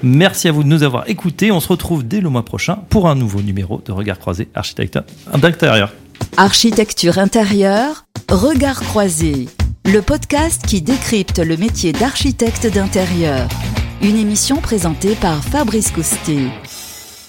Merci à vous de nous avoir écoutés. On se retrouve dès le mois prochain pour un nouveau numéro de Regard Croisé Architecture d'intérieur. Architecture intérieure, Regard Croisé, le podcast qui décrypte le métier d'architecte d'intérieur. Une émission présentée par Fabrice Coustet.